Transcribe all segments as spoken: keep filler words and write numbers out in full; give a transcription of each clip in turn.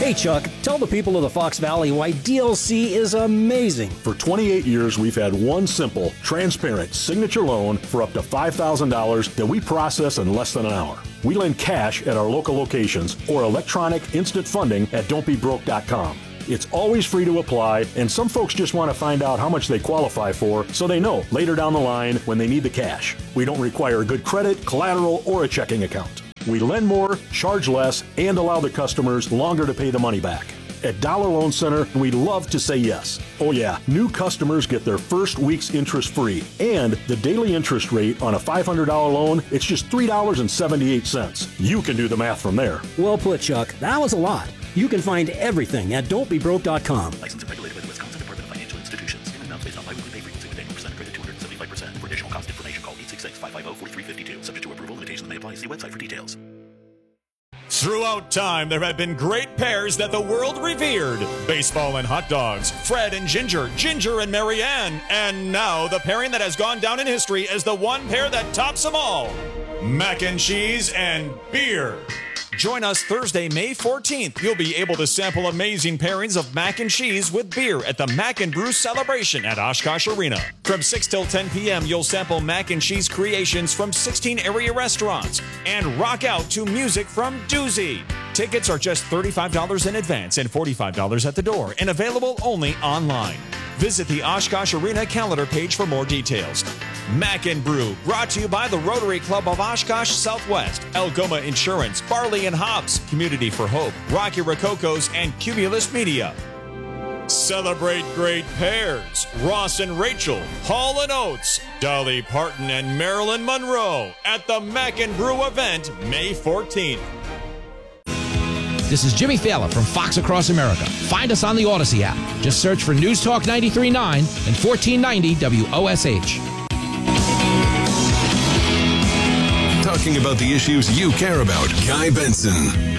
Hey, Chuck, tell the people of the Fox Valley why D L C is amazing. For twenty-eight years, we've had one simple, transparent signature loan for up to five thousand dollars that we process in less than an hour. We lend cash at our local locations or electronic instant funding at don't be broke dot com. It's always free to apply, and some folks just want to find out how much they qualify for so they know later down the line when they need the cash. We don't require good credit, collateral, or a checking account. We lend more, charge less, and allow the customers longer to pay the money back. At Dollar Loan Center, we love to say yes. Oh yeah, new customers get their first week's interest free. And the daily interest rate on a five hundred dollars loan, it's just three dollars and seventy-eight cents. You can do the math from there. Well put, Chuck. That was a lot. You can find everything at don't be broke dot com. Licensed and regulated by the Wisconsin Department of Financial Institutions. In amounts based on biweekly pay frequency with annual percent rate of two hundred seventy-five percent. For additional cost information, call eight six six, five five zero, four three five two. Subject to approval, limitations may apply. See website for details. Throughout time, there have been great pairs that the world revered. Baseball and hot dogs, Fred and Ginger, Ginger and Marianne, and now the pairing that has gone down in history as the one pair that tops them all, mac and cheese and beer. Join us Thursday, May fourteenth. You'll be able to sample amazing pairings of mac and cheese with beer at the Mac and Brew Celebration at Oshkosh Arena. From six till ten p.m., you'll sample mac and cheese creations from sixteen area restaurants and rock out to music from Doozy. Tickets are just thirty-five dollars in advance and forty-five dollars at the door and available only online. Visit the Oshkosh Arena calendar page for more details. Mac and Brew, brought to you by the Rotary Club of Oshkosh Southwest, Algoma Insurance, Barley and Hops, Community for Hope, Rocky Rococos, and Cumulus Media. Celebrate great pairs. Ross and Rachel, Hall and Oates, Dolly Parton and Marilyn Monroe at the Mac and Brew event May fourteenth. This is Jimmy Fallon from Fox Across America. Find us on the Odyssey app. Just search for News Talk ninety-three point nine and fourteen ninety W O S H. Talking about the issues you care about. Guy Benson.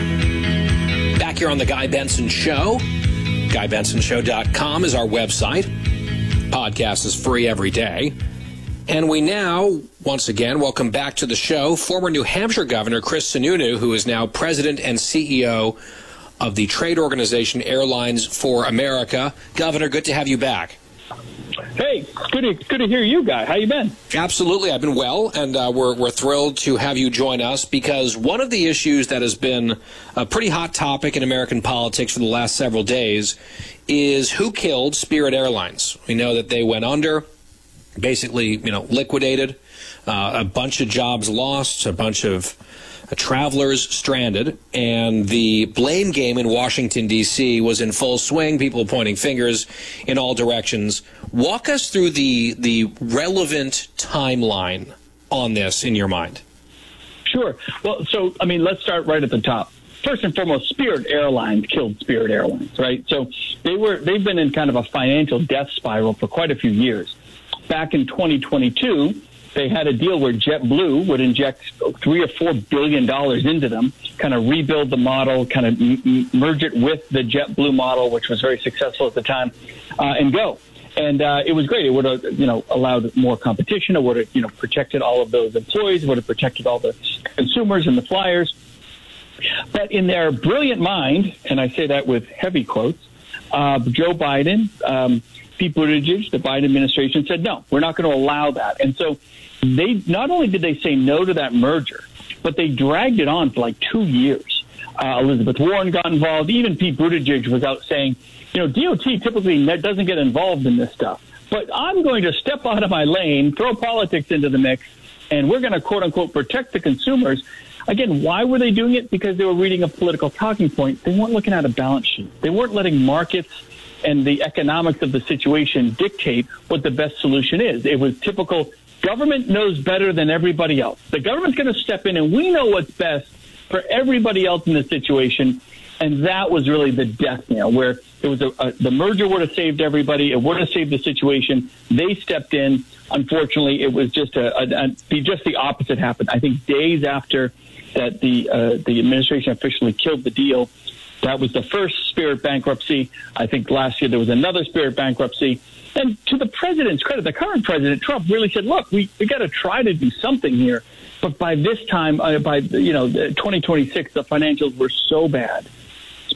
Back here on the Guy Benson Show. Guy Benson Show dot com is our website. Podcast is free every day. And we now, once again, welcome back to the show former New Hampshire Governor Chris Sununu, who is now President and C E O of the trade organization Airlines for America. Governor, good to have you back. Hey, good to, good to hear you, Guy. How you been? Absolutely. I've been well, and uh, we're, we're thrilled to have you join us because one of the issues that has been a pretty hot topic in American politics for the last several days is who killed Spirit Airlines. We know that they went under, basically, you know, liquidated, uh, a bunch of jobs lost, a bunch of uh, travelers stranded, and the blame game in Washington, D C was in full swing, people pointing fingers in all directions. Walk us through the, the relevant timeline on this in your mind. Sure. Well, so, I mean, let's start right at the top. First and foremost, Spirit Airlines killed Spirit Airlines, right? So they were, they've been in kind of a financial death spiral for quite a few years. Back in twenty twenty-two, they had a deal where JetBlue would inject three or four billion dollars into them, kind of rebuild the model, kind of m- merge it with the JetBlue model, which was very successful at the time, uh, and go. And uh, it was great. It would have, you know, allowed more competition. It would have, you know, protected all of those employees. It would have protected all the consumers and the flyers. But in their brilliant mind, and I say that with heavy quotes, uh, Joe Biden. Um, Pete Buttigieg, the Biden administration, said, no, we're not going to allow that. And so they not only did they say no to that merger, but they dragged it on for like two years. Uh, Elizabeth Warren got involved. Even Pete Buttigieg was out saying, you know, D O T typically doesn't get involved in this stuff. But I'm going to step out of my lane, throw politics into the mix, and we're going to, quote unquote, protect the consumers. Again, why were they doing it? Because they were reading a political talking point. They weren't looking at a balance sheet. They weren't letting markets and the economics of the situation dictate what the best solution is. It was typical, government knows better than everybody else. The government's going to step in, and we know what's best for everybody else in the situation. And that was really the death knell, where it was a, a, the merger would have saved everybody. It would have saved the situation. They stepped in. Unfortunately, it was just a, a, a just the opposite happened. I think days after that, the uh, the administration officially killed the deal. That was the first Spirit bankruptcy. I think last year there was another Spirit bankruptcy. And to the president's credit, the current president, Trump, really said, look, we, we got to try to do something here. But by this time, uh, by, you know, twenty twenty-six, the financials were so bad.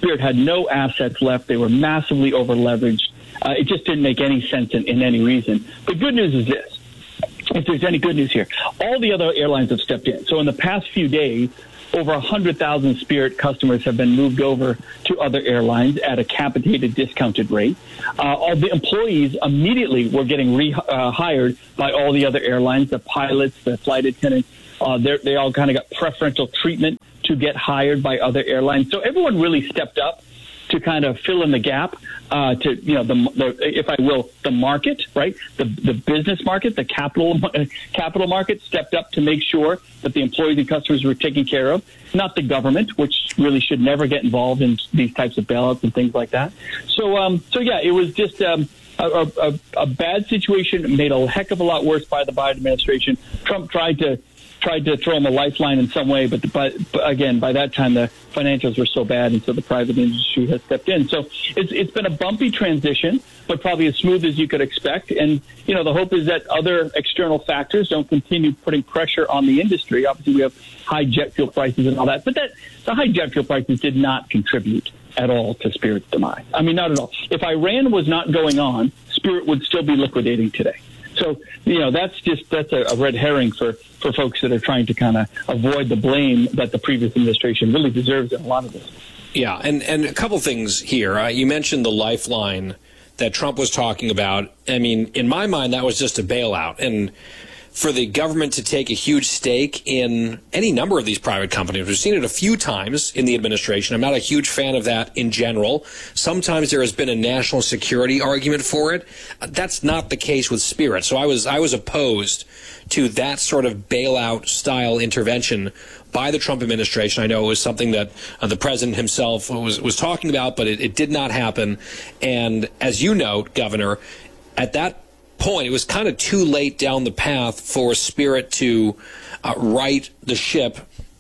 Spirit had no assets left. They were massively over-leveraged. Uh, it just didn't make any sense in, in any reason. The good news is this. If there's any good news here, all the other airlines have stepped in. So in the past few days, over one hundred thousand Spirit customers have been moved over to other airlines at a capitated discounted rate. Uh, all the employees immediately were getting rehired uh, by all the other airlines, the pilots, the flight attendants. Uh, they all kind of got preferential treatment to get hired by other airlines. So everyone really stepped up to kind of fill in the gap, uh, to, you know, the, the, if I will, the market, right? The, the business market, the capital, capital market stepped up to make sure that the employees and customers were taken care of, not the government, which really should never get involved in these types of bailouts and things like that. So, um, so yeah, it was just, um, a, a, a bad situation made a heck of a lot worse by the Biden administration. Trump tried to, tried to throw him a lifeline in some way, but, the, but, but again, by that time the financials were so bad, and so the private industry has stepped in. So it's it's been a bumpy transition, but probably as smooth as you could expect. And you know, the hope is that other external factors don't continue putting pressure on the industry. Obviously, we have high jet fuel prices and all that, but that the high jet fuel prices did not contribute at all to Spirit's demise. I mean, not at all. If Iran was not going on, Spirit would still be liquidating today. So, you know, that's just that's a, a red herring for, for folks that are trying to kind of avoid the blame that the previous administration really deserves in a lot of this. Yeah, and, and a couple things here. Uh, you mentioned the lifeline that Trump was talking about. I mean, in my mind, that was just a bailout. And for the government to take a huge stake in any number of these private companies, we've seen it a few times in the administration. I'm not a huge fan of that in general. Sometimes there has been a national security argument for it. That's not the case with Spirit. So I was I was opposed to that sort of bailout style intervention by the Trump administration. I know it was something that uh, the president himself was was talking about, but it, it did not happen. And as you note, Governor, at that point, it was kind of too late down the path for Spirit to uh, right the ship,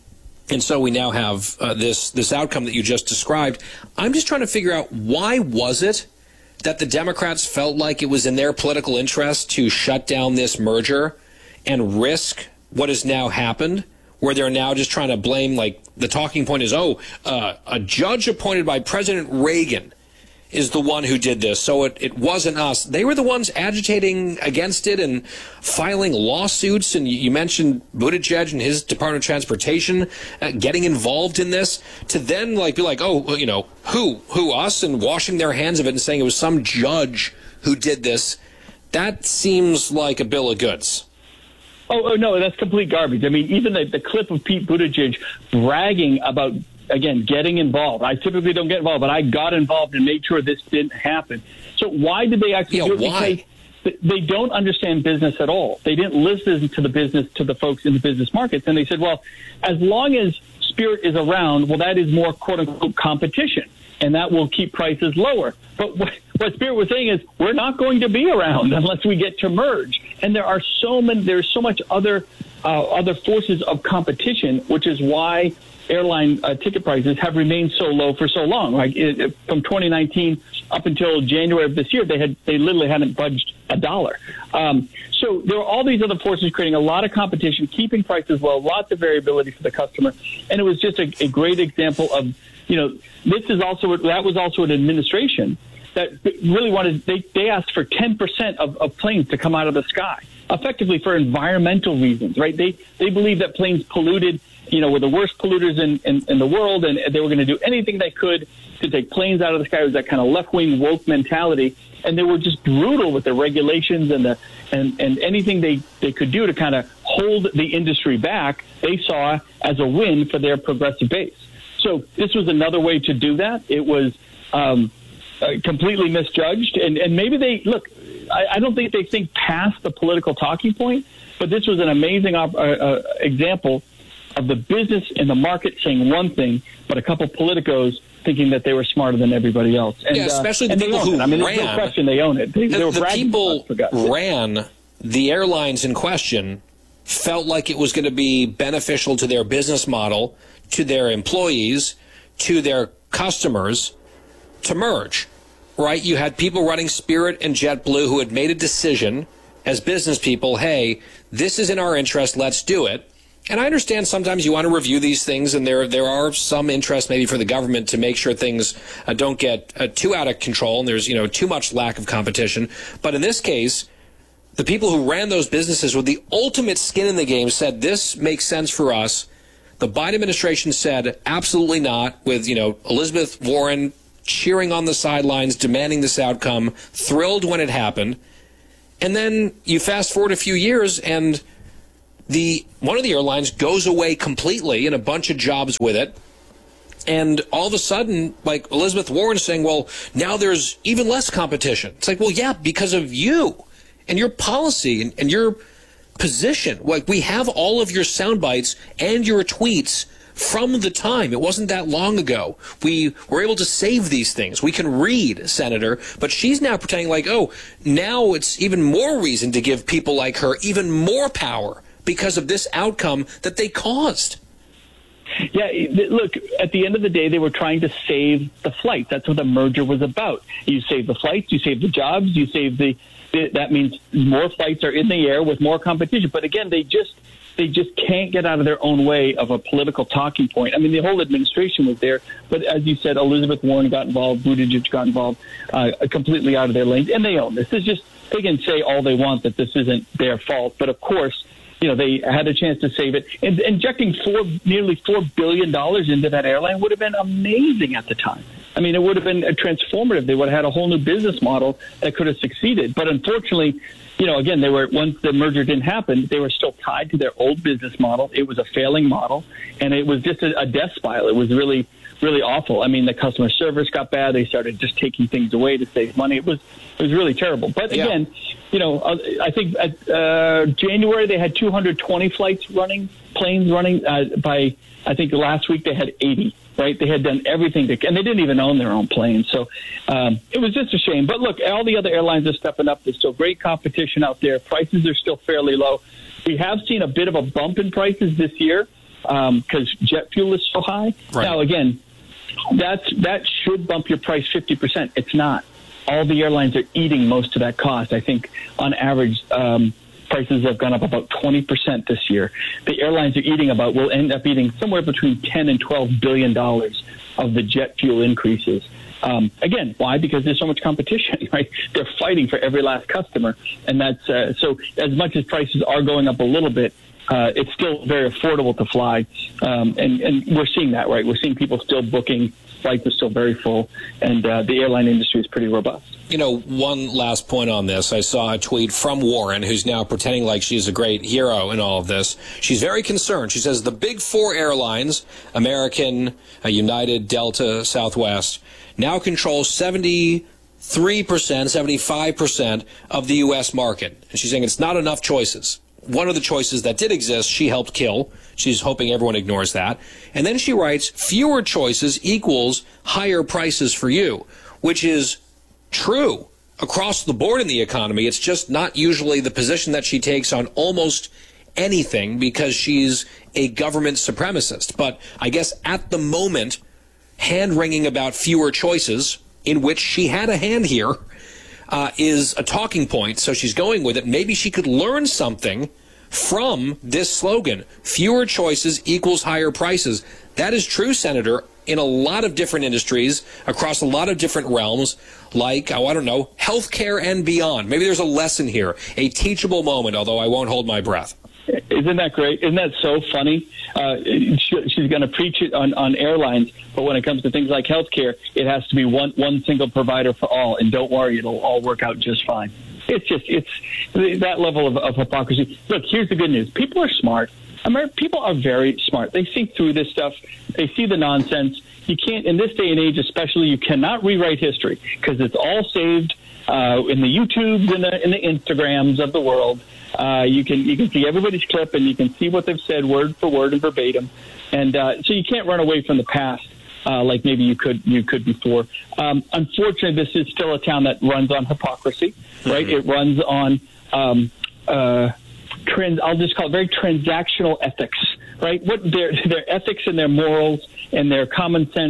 and so we now have uh, this this outcome that you just described. I'm just trying to figure out, why was it that the Democrats felt like it was in their political interest to shut down this merger and risk what has now happened, where they're now just trying to blame, like the talking point is, oh, uh, a judge appointed by President Reagan is the one who did this, so it, it wasn't us. They were the ones agitating against it and filing lawsuits, and you mentioned Buttigieg and his Department of Transportation uh, getting involved in this, to then like be like, oh, you know, who, who, us, and washing their hands of it and saying it was some judge who did this. That seems like a bill of goods. Oh, oh no, that's complete garbage. I mean, even the, the clip of Pete Buttigieg bragging about, again, getting involved. I typically don't get involved, but I got involved and made sure this didn't happen. So why did they actually yeah, do it? Why? Because they don't understand business at all. They didn't listen to the business, to the folks in the business markets. And they said, well, as long as Spirit is around, well, that is more quote unquote competition, and that will keep prices lower. But what, what Spirit was saying is, we're not going to be around unless we get to merge. And there are so many, there's so much other, uh, other forces of competition, which is why airline uh, ticket prices have remained so low for so long. Like it, it, from twenty nineteen up until January of this year, they had they literally hadn't budged a dollar. Um, so there were all these other forces creating a lot of competition, keeping prices low, lots of variability for the customer, and it was just a, a great example of, you know, this is also that was also an administration that really wanted. They they asked for ten percent of, of planes to come out of the sky, effectively for environmental reasons, right? They they believe that planes polluted. You know, were the worst polluters in, in, in the world, and they were going to do anything they could to take planes out of the sky. It was that kind of left-wing woke mentality, and they were just brutal with the regulations and the and, and anything they, they could do to kind of hold the industry back, they saw as a win for their progressive base. So this was another way to do that. It was um, uh, completely misjudged, and, and maybe they, look, I, I don't think they think past the political talking point, but this was an amazing op- uh, uh, example of the business and the market saying one thing, but a couple politicos thinking that they were smarter than everybody else. And, yeah, especially uh, the people who I mean, ran. There's no question they own it. They, the they were the people about, ran the airlines in question, felt like it was going to be beneficial to their business model, to their employees, to their customers, to merge, right? You had people running Spirit and JetBlue who had made a decision as business people, hey, this is in our interest, let's do it. And I understand sometimes you want to review these things, and there there are some interest maybe for the government to make sure things uh, don't get uh, too out of control, and there's, you know, too much lack of competition. But in this case, the people who ran those businesses with the ultimate skin in the game said, this makes sense for us. The Biden administration said, absolutely not, with, you know, Elizabeth Warren cheering on the sidelines, demanding this outcome, thrilled when it happened. And then you fast forward a few years, and the one of the airlines goes away completely, and a bunch of jobs with it. And all of a sudden, like, Elizabeth Warren saying, well, now there's even less competition. It's like, well, yeah, because of you and your policy and, and your position. Like, we have all of your sound bites and your tweets from the time. It wasn't that long ago. We were able to save these things. We can read, Senator, but she's now pretending like, oh, now it's even more reason to give people like her even more power because of this outcome that they caused. Yeah, look, at the end of the day, they were trying to save the flight. That's what the merger was about. You save the flights, you save the jobs, you save the, that means more flights are in the air with more competition. But again, they just they just can't get out of their own way of a political talking point. I mean, the whole administration was there, but as you said, Elizabeth Warren got involved, Buttigieg got involved, uh, completely out of their lanes, and they own this. This is just, they can say all they want that this isn't their fault, but of course, you know, they had a chance to save it. And injecting four, nearly four billion dollars into that airline would have been amazing at the time. I mean, it would have been a transformative. They would have had a whole new business model that could have succeeded. But unfortunately, you know, again, they were, once the merger didn't happen, they were still tied to their old business model. It was a failing model, and it was just a, a death spiral. It was really, really awful. I mean, the customer service got bad. They started just taking things away to save money. It was, it was really terrible. But again, yeah. you know, I think at uh, January they had two hundred twenty flights running, planes running. Uh, by I think last week they had eighty. Right, they had done everything to, and they didn't even own their own planes. So um, it was just a shame. But look, all the other airlines are stepping up. There's still great competition out there. Prices are still fairly low. We have seen a bit of a bump in prices this year because um, jet fuel is so high. Right. Now, again, that's that should bump your price fifty percent. It's not. All the airlines are eating most of that cost. I think on average, um, prices have gone up about twenty percent this year. The airlines are eating about, will end up eating somewhere between ten and twelve billion dollars of the jet fuel increases. Um, again, why? Because there's so much competition, right? They're fighting for every last customer. And that's, uh, so as much as prices are going up a little bit, uh, it's still very affordable to fly. Um, and, and we're seeing that, right? We're seeing people still booking. Flights are still very full, and uh, the airline industry is pretty robust. You know, one last point on this. I saw a tweet from Warren, who's now pretending like she's a great hero in all of this. She's very concerned. She says the big four airlines, American, uh, United, Delta, Southwest, now control seventy-three percent, seventy-five percent of the U S market. And she's saying it's not enough choices. One of the choices that did exist, she helped kill. She's hoping everyone ignores that. And then she writes, fewer choices equals higher prices for you, which is true across the board in the economy. It's just not usually the position that she takes on almost anything because she's a government supremacist. But I guess at the moment, hand-wringing about fewer choices, in which she had a hand here, Uh, is a talking point, so she's going with it. Maybe she could learn something from this slogan, fewer choices equals higher prices. That is true, Senator, in a lot of different industries, across a lot of different realms, like, oh, I don't know, healthcare and beyond. Maybe there's a lesson here, a teachable moment, although I won't hold my breath. Isn't that great? Isn't that so funny? Uh, she, she's going to preach it on, on airlines, but when it comes to things like healthcare, it has to be one one single provider for all. And don't worry, it'll all work out just fine. It's just it's that level of, of hypocrisy. Look, here's the good news: people are smart. American people are very smart. They think through this stuff. They see the nonsense. You can't, in this day and age, especially, you cannot rewrite history because it's all saved uh, in the YouTubes and the, in the Instagrams of the world. Uh, you can you can see everybody's clip and you can see what they've said word for word and verbatim, and uh, so you can't run away from the past uh, like maybe you could you could before. Um, unfortunately, this is still a town that runs on hypocrisy, right? Mm-hmm. It runs on um, uh, trans. I'll just call it very transactional ethics, right? What their their ethics and their morals and their common sense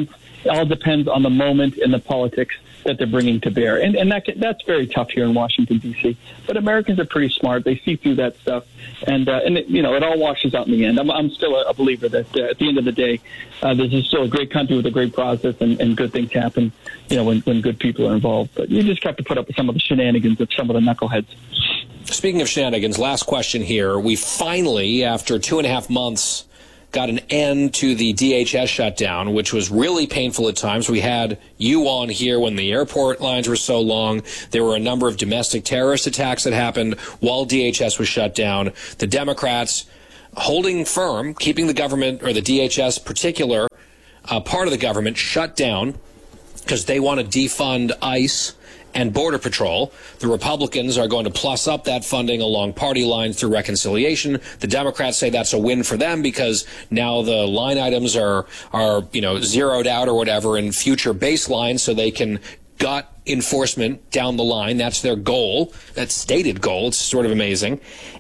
It all depends on the moment and the politics that they're bringing to bear. And, and that, that's very tough here in Washington, D C. But Americans are pretty smart. They see through that stuff. And, uh, and it, you know, it all washes out in the end. I'm, I'm still a, a believer that uh, at the end of the day, uh, this is still a great country with a great process, and, and good things happen, you know, when, when good people are involved. But you just have to put up with some of the shenanigans of some of the knuckleheads. Speaking of shenanigans, last question here. We finally, after two and a half months, got an end to the D H S shutdown, which was really painful at times. We had you on here when the airport lines were so long. There were a number of domestic terrorist attacks that happened while D H S was shut down. The Democrats holding firm, keeping the government, or the D H S particular uh, part of the government, shut down because they want to defund ICE and Border Patrol. The Republicans are going to plus up that funding along party lines through reconciliation. The Democrats say that's a win for them because now the line items are, are you know, zeroed out or whatever in future baselines so they can gut enforcement down the line. That's their goal, that stated goal. It's sort of amazing.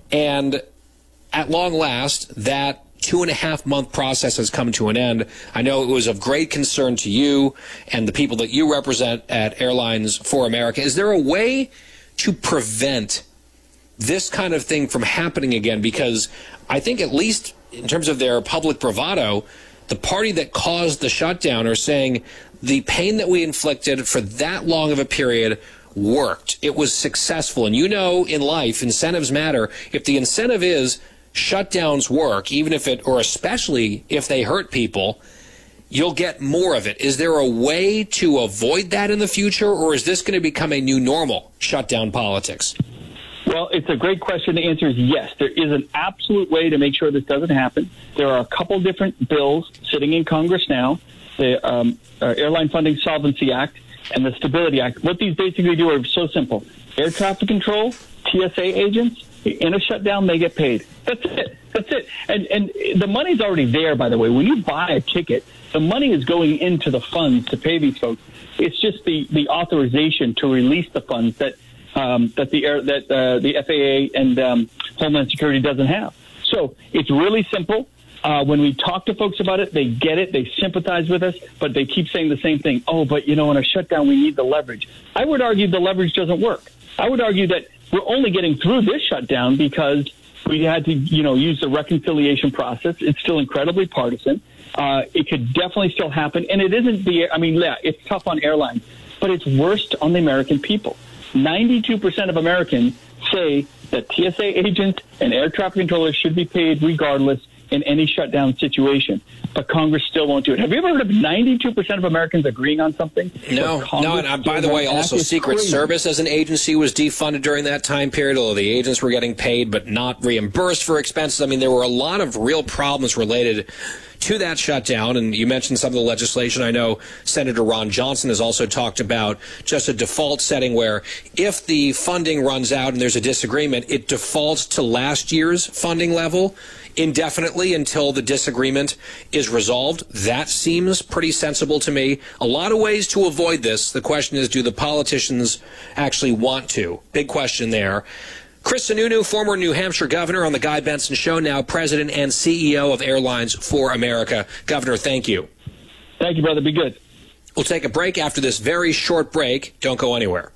And at long last, that two and a half month process has come to an end. I know it was of great concern to you and the people that you represent at Airlines for America. Is there a way to prevent this kind of thing from happening again? Because I think, at least in terms of their public bravado, the party that caused the shutdown are saying the pain that we inflicted for that long of a period worked. It was successful. And you know, in life, incentives matter. If the incentive is shutdowns work, even if it, or especially if they hurt people, you'll get more of it. Is there a way to avoid that in the future, or is this going to become a new normal, shutdown politics? Well, it's a great question. The answer is yes. There is an absolute way to make sure this doesn't happen. There are a couple different bills sitting in Congress now, the um, uh, Airline Funding Solvency Act and the Stability Act. What these basically do are so simple. Air traffic control, T S A agents, in a shutdown, they get paid. That's it. That's it. And and the money's already there, by the way. When you buy a ticket, the money is going into the funds to pay these folks. It's just the, the authorization to release the funds that um, that the air, that uh, the F A A and um, Homeland Security doesn't have. So it's really simple. Uh, when we talk to folks about it, they get it. They sympathize with us, but they keep saying the same thing. Oh, but, you know, in a shutdown, we need the leverage. I would argue the leverage doesn't work. I would argue that we're only getting through this shutdown because we had to, you know, use the reconciliation process. It's still incredibly partisan. Uh, it could definitely still happen. And it isn't the, I mean, yeah, it's tough on airlines, but it's worst on the American people. ninety-two percent of Americans say that T S A agents and air traffic controllers should be paid regardless in any shutdown situation. But Congress still won't do it. Have you ever heard of ninety-two percent of Americans agreeing on something? No, no. And uh, by the way, also Secret crazy. Service as an agency was defunded during that time period, although the agents were getting paid but not reimbursed for expenses. I mean, there were a lot of real problems related to that shutdown. And you mentioned some of the legislation. I know Senator Ron Johnson has also talked about just a default setting where if the funding runs out and there's a disagreement, it defaults to last year's funding level indefinitely until the disagreement is resolved. That seems pretty sensible to me. A lot of ways to avoid this. The question is, do the politicians actually want to? Big question there. Chris Sununu, former New Hampshire governor, on the Guy Benson Show, now president and C E O of Airlines for America. Governor, thank you. Thank you, brother. Be good. We'll take a break after this very short break. Don't go anywhere.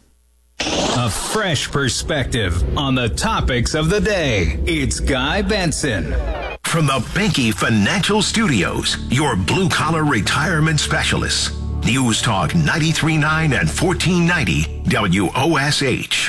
A fresh perspective on the topics of the day. It's Guy Benson. From the Banky Financial Studios, your blue-collar retirement specialists. News Talk ninety-three point nine and fourteen ninety W O S H.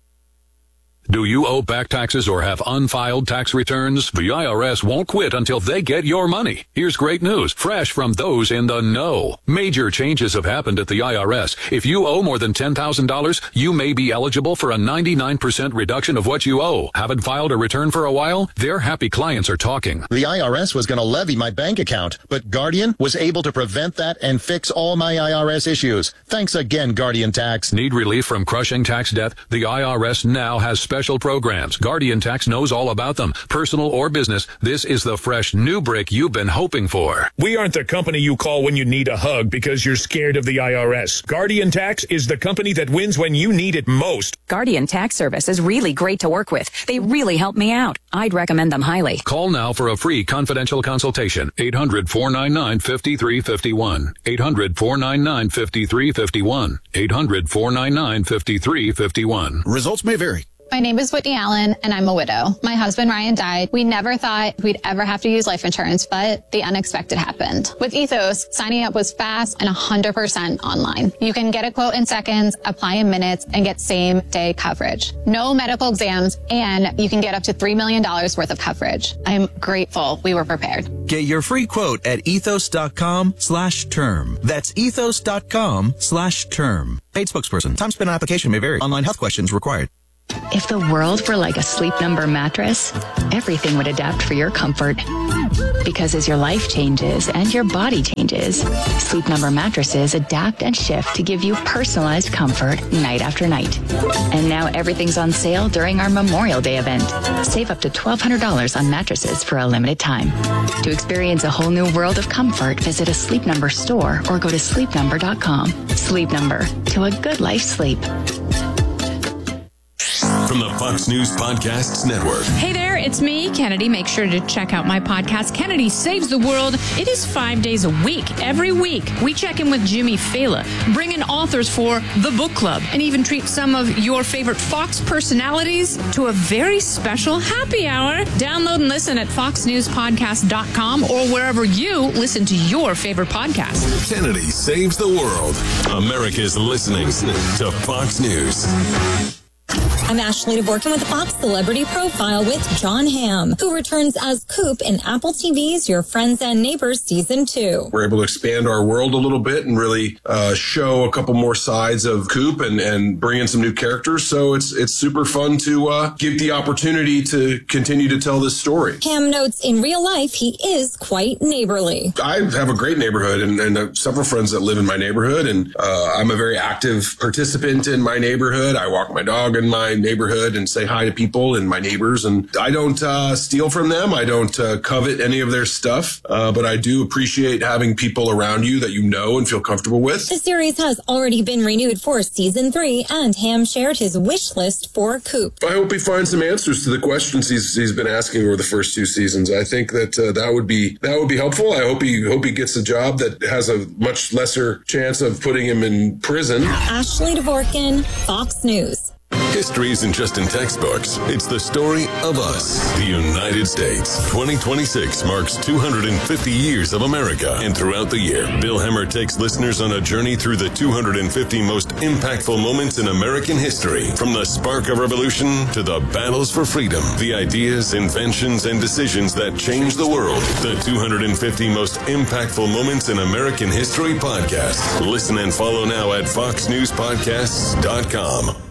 Do you owe back taxes or have unfiled tax returns? The I R S won't quit until they get your money. Here's great news, fresh from those in the know. Major changes have happened at the I R S. If you owe more than ten thousand dollars, you may be eligible for a ninety-nine percent reduction of what you owe. Haven't filed a return for a while? Their happy clients are talking. The I R S was going to levy my bank account, but Guardian was able to prevent that and fix all my I R S issues. Thanks again, Guardian Tax. Need relief from crushing tax debt? The I R S now has special special programs. Guardian Tax knows all about them. Personal or business, this is the fresh new brick you've been hoping for. We aren't the company you call when you need a hug because you're scared of the I R S. Guardian Tax is the company that wins when you need it most. Guardian Tax Service is really great to work with. They really help me out. I'd recommend them highly. Call now for a free confidential consultation. eight hundred, four nine nine, five three five one. eight hundred, four nine nine, five three five one. eight hundred, four nine nine, five three five one. Results may vary. My name is Whitney Allen, and I'm a widow. My husband, Ryan, died. We never thought we'd ever have to use life insurance, but the unexpected happened. With Ethos, signing up was fast and one hundred percent online. You can get a quote in seconds, apply in minutes, and get same-day coverage. No medical exams, and you can get up to three million dollars worth of coverage. I'm grateful we were prepared. Get your free quote at ethos.com slash term. That's ethos.com slash term. Paid spokesperson. Time spent on application may vary. Online health questions required. If the world were like a Sleep Number mattress, everything would adapt for your comfort. Because as your life changes and your body changes, Sleep Number mattresses adapt and shift to give you personalized comfort night after night. And now everything's on sale during our Memorial Day event. Save up to twelve hundred dollars on mattresses for a limited time. To experience a whole new world of comfort, visit a Sleep Number store or go to sleep number dot com. Sleep Number, to a good life sleep. From the Fox News Podcasts Network. Hey there, it's me, Kennedy. Make sure to check out my podcast, Kennedy Saves the World. It is five days a week. Every week, we check in with Jimmy Fallon, bring in authors for the book club, and even treat some of your favorite Fox personalities to a very special happy hour. Download and listen at fox news podcast dot com or wherever you listen to your favorite podcast. Kennedy Saves the World. America's listening to Fox News. I'm Ashley Dvorkin with the Fox Celebrity Profile with Jon Hamm, who returns as Coop in Apple T V's Your Friends and Neighbors Season two. We're able to expand our world a little bit and really uh, show a couple more sides of Coop and, and bring in some new characters. So it's it's super fun to uh, give the opportunity to continue to tell this story. Hamm notes in real life he is quite neighborly. I have a great neighborhood and, and uh, several friends that live in my neighborhood, and uh, I'm a very active participant in my neighborhood. I walk my dog in my neighborhood and say hi to people and my neighbors, and I don't uh, steal from them. I don't uh, covet any of their stuff, uh, but I do appreciate having people around you that you know and feel comfortable with. The series has already been renewed for season three, and Hamm shared his wish list for Coop. I hope he finds some answers to the questions he's he's been asking over the first two seasons. I think that uh, that would be that would be helpful. I hope he hope he gets a job that has a much lesser chance of putting him in prison. Ashley Dvorkin, Fox News. History isn't just in textbooks. It's the story of us, the United States. twenty twenty-six marks two hundred fifty years of America. And throughout the year, Bill Hemmer takes listeners on a journey through the two hundred fifty most impactful moments in American history. From the spark of revolution to the battles for freedom, the ideas, inventions, and decisions that changed the world. The two hundred fifty most impactful moments in American history podcast. Listen and follow now at fox news podcasts dot com.